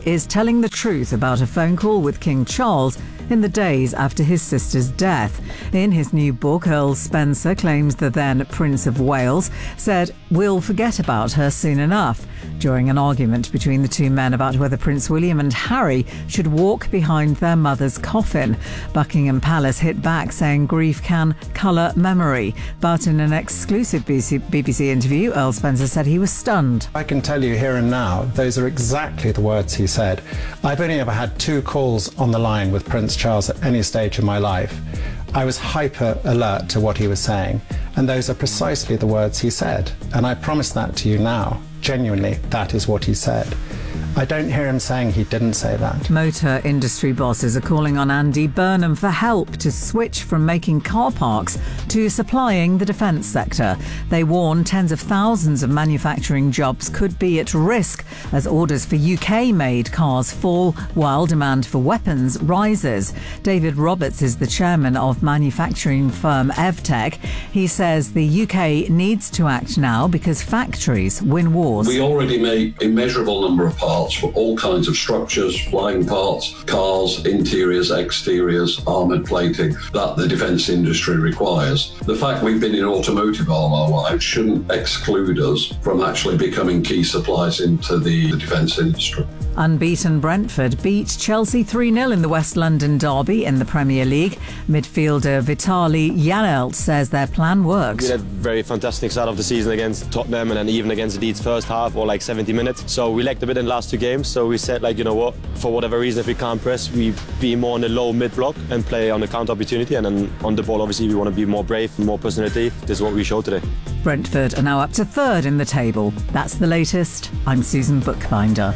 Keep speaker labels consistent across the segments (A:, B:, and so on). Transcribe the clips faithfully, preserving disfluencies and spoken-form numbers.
A: is telling the truth about a phone call with King Charles in the days after his sister's death. In his new book, Earl Spencer claims the then Prince of Wales said, "We'll forget about her soon enough," during an argument between the two men about whether Prince William and Harry should walk behind their mother's coffin. Buckingham Palace hit back, saying grief can colour memory. But in an exclusive B B C interview, Earl Spencer said he was stunned.
B: I can tell you here and now, those are exactly the words he said. I've only ever had two calls on the line with Prince Charles at any stage in my life. I was hyper alert to what he was saying, and those are precisely the words he said. And I promise that to you now. Genuinely, that is what he said. I don't hear him saying he didn't say that.
A: Motor industry bosses are calling on Andy Burnham for help to switch from making car parks to supplying the defence sector. They warn tens of thousands of manufacturing jobs could be at risk as orders for U K-made cars fall while demand for weapons rises. David Roberts is the chairman of manufacturing firm Evtech. He says the U K needs to act now because factories win wars.
C: We already make immeasurable number of parts for all kinds of structures, flying parts, cars, interiors, exteriors, armoured plating that the defence industry requires. The fact we've been in automotive all our lives shouldn't exclude us from actually becoming key suppliers into the, the defence industry.
A: Unbeaten Brentford beat Chelsea three nil in the West London derby in the Premier League. Midfielder Vitali Janelt says their plan works.
D: We had a very fantastic start of the season against Tottenham and then even against Leeds first half or like seventy minutes. So we lacked a bit in the last two games. So we said, like, you know what, for whatever reason, if we can't press, we be more on the low mid block and play on the counter opportunity. And then on the ball, obviously, we want to be more brave, more personality. This is what we showed today.
A: Brentford are now up to third in the table. That's the latest. I'm Susan Bookbinder.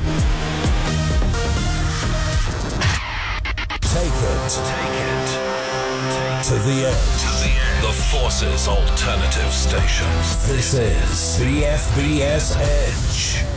E: Take it. Take it. To the edge. To the edge. The Forces Alternative Station. This is the F B S Edge.